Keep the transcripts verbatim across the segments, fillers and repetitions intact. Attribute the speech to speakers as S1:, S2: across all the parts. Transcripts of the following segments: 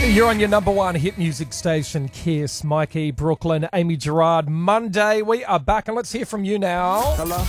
S1: You're on your number one hit music station, Kiss. Mikey, Brooklyn, Amy Gerard. Monday, we are back, and let's hear from you now.
S2: Hello.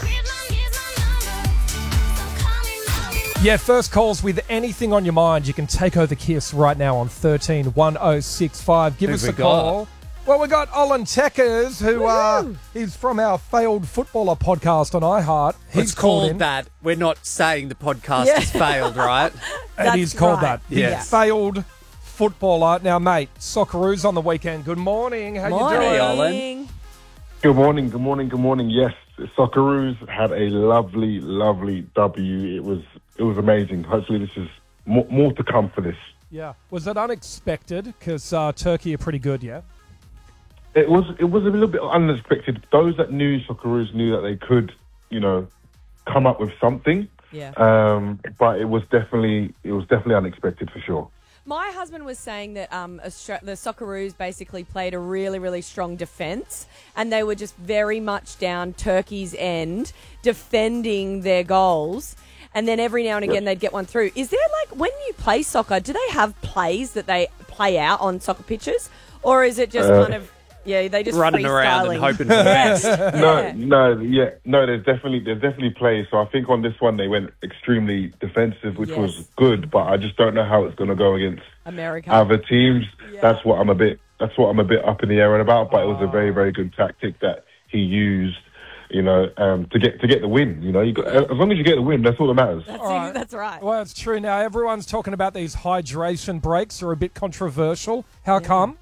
S1: Yeah, first calls with anything on your mind. You can take over Kiss right now on thirteen one oh six five. Give
S2: Who've
S1: us
S2: we
S1: a call.
S2: got?
S1: Well, we got Olin Teckers, who uh,
S3: Woohoo!
S1: is from our Failed Footballer podcast on iHeart. He's
S2: It's
S1: called
S2: called
S1: in.
S2: that. We're not saying the podcast
S3: Yeah.
S2: has failed, right?
S1: It
S3: That's
S1: is called
S3: right.
S1: that.
S2: Yes.
S1: The Failed Footballer. Now, mate, Socceroos on the weekend. Good morning. How
S3: Morning.
S1: you doing?
S2: Olin.
S4: Good morning, good morning, good morning. Yes, Socceroos had a lovely, lovely W. It was it was amazing. Hopefully this is more, more to come for this.
S1: Yeah. Was it unexpected? Because uh, Turkey are pretty good, yeah?
S4: It was it was a little bit unexpected. Those that knew Socceroos knew that they could, you know, come up with something.
S3: Yeah.
S4: Um, but it was definitely it was definitely unexpected for sure.
S3: My husband was saying that um, Austra- the Socceroos basically played a really, really strong defence, and they were just very much down Turkey's end, defending their goals. And then every now and again they'd get one through. Is there, like, when you play soccer, do they have plays that they play out on soccer pitches? Or is it just
S4: Uh,
S3: kind of, yeah, they just
S2: Running around and
S3: freestyling?
S2: hoping for the best.
S4: No,
S3: Yeah.
S4: no, yeah, no. There's definitely there's definitely plays. So I think on this one they went extremely defensive, which
S3: Yes.
S4: was good. But I just don't know how it's going to go against
S3: America.
S4: other teams.
S3: Yeah.
S4: That's what I'm a bit. That's what I'm a bit up in the air about. But it was a very, very good tactic that he used. You know, um, to get to get the win. You know, you got, as long as you get the win, that's all that matters.
S3: That's,
S1: All right.
S3: that's right.
S1: Well, it's true now. Everyone's talking about these hydration breaks are a bit controversial. How come?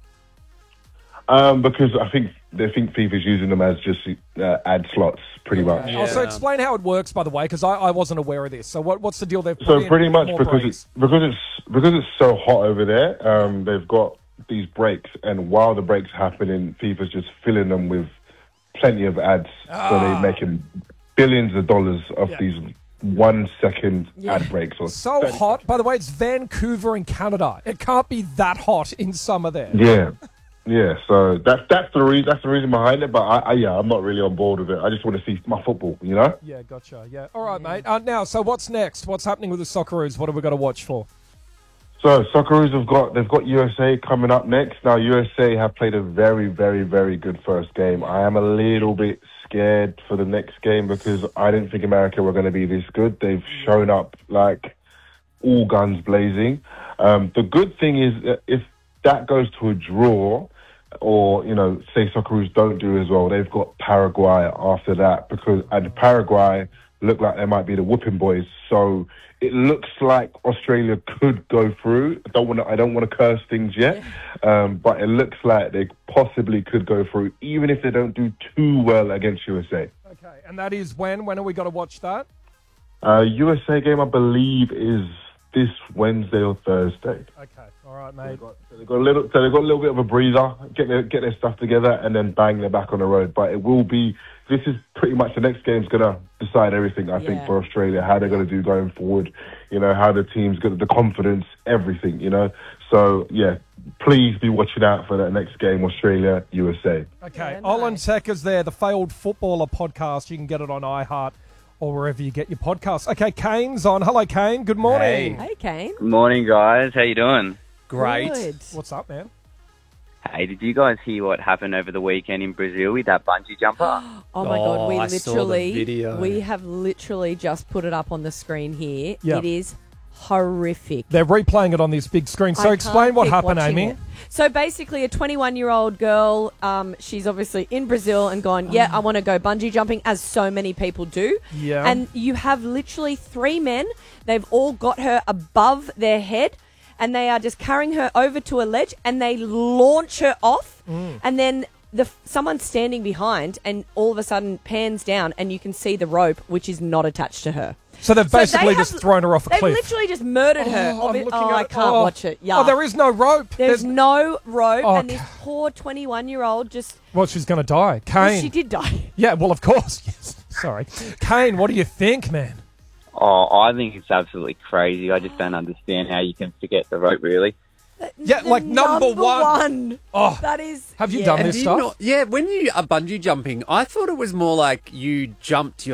S4: Um, because I think they think FIFA's using them as just uh, ad slots, pretty much.
S2: Yeah.
S1: Also, explain how it works, by the way, because I, I wasn't aware of this. So what, what's the deal they've put
S4: So
S1: in
S4: pretty much
S1: more
S4: because
S1: breaks?
S4: it's because it's because it's so hot over there, um, they've got these breaks, and while the breaks are happening, FIFA's just filling them with plenty of ads, so they're making billions of dollars off
S1: Yeah.
S4: these one second
S3: Yeah.
S4: ad breaks. Or
S1: So
S4: thirty
S1: hot. By the way, it's Vancouver in Canada. It can't be that hot in summer there.
S4: Yeah, yeah. So that's that's the reason. That's the reason behind it. But I, I, yeah, I'm not really on board with it. I just want to see my football. You know.
S1: Yeah, gotcha. Yeah. All right, mate. Uh, now, so what's next? What's happening with the Socceroos? What have we got to watch for?
S4: So Socceroos have got they've got U S A coming up next. Now U S A have played a very, very, very good first game. I am a little bit scared for the next game because I didn't think America were going to be this good. They've shown up like all guns blazing. Um, the good thing is that if that goes to a draw, or you know, say Socceroos don't do as well, they've got Paraguay after that because and Paraguay look like they might be the whooping boys. So it looks like Australia could go through. I don't want to. I don't want to curse things yet, um, but it looks like they possibly could go through, even if they don't do too well against U S A.
S1: Okay, and that is when? When are we got to watch that?
S4: Uh, U S A game, I believe, is this Wednesday or Thursday.
S1: Okay, all right,
S4: So
S1: mate.
S4: they've got, so they've got a little. So they've got a little bit of a breather. Get their get their stuff together, and then bang, they're back on the road. But it will be. This is pretty much the next game's going to decide everything, I think,
S3: Yeah.
S4: for Australia, how they're going to do going forward, you know, how the team's got the confidence, everything, you know. So, yeah, please be watching out for that next game, Australia, U S A.
S1: Okay,
S3: Yeah,
S1: Olin
S3: nice.
S1: Teckers there, the Failed Footballer podcast. You can get it on iHeart or wherever you get your podcasts. Okay, Kane's on. Hello, Kane. Good morning.
S3: Hey, Kane.
S5: Good morning, guys. How you doing?
S2: Great.
S3: Good.
S1: What's up, man?
S5: Hey, did you guys hear what happened over the weekend in Brazil with that bungee jumper?
S3: Oh my
S2: Oh,
S3: God, we
S2: I saw the
S3: literally,
S2: video.
S3: we have literally just put it up on the screen here.
S1: Yeah.
S3: It is horrific.
S1: They're replaying it on this big screen. So
S3: I
S1: explain
S3: can't
S1: what
S3: keep
S1: happened,
S3: watching
S1: Amy.
S3: it. So basically, a twenty-one-year-old girl, um, she's obviously in Brazil and gone, yeah, I want to go bungee jumping, as so many people do.
S1: Yeah.
S3: And you have literally three men. They've all got her above their head, and they are just carrying her over to a ledge, and they launch her off,
S1: Mm.
S3: and then the someone standing behind, and all of a sudden pans down, and you can see the rope, which is not attached to her.
S1: So they've
S3: So they
S1: basically
S3: have-
S1: just thrown her off a
S3: They've
S1: cliff.
S3: literally just murdered her.
S1: Oh, I'm
S3: Obvi-
S1: looking
S3: oh,
S1: at
S3: I
S1: it.
S3: can't
S1: Oh.
S3: watch it. Yeah.
S1: Oh, there is no rope.
S3: There's no rope,
S1: Oh,
S3: and this
S1: okay.
S3: poor twenty-one-year-old just...
S1: Well, she's going to die.
S3: Well,
S1: Kane.
S3: she did die.
S1: Yeah, well, of course. Yes. Sorry. Kane, what do you think, man?
S5: Oh, I think it's absolutely crazy. I just don't understand how you can forget the rope, really.
S1: Yeah,
S3: The
S1: like number one.
S3: one.
S1: Oh,
S3: That is...
S1: have you
S3: yeah.
S1: done
S2: And
S1: this
S2: do you
S1: stuff?
S2: not- yeah, when you are bungee jumping, I thought it was more like you jumped